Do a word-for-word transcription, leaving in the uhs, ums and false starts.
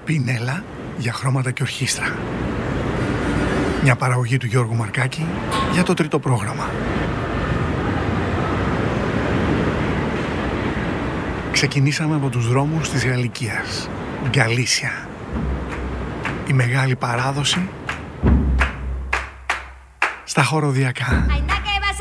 Πινέλα για χρώματα και ορχήστρα. Μια παραγωγή του Γιώργου Μαρκάκη για το τρίτο πρόγραμμα. Ξεκινήσαμε από τους δρόμους της Γαλλικίας, Γκαλίσια. Η μεγάλη παράδοση στα χοροδιακά.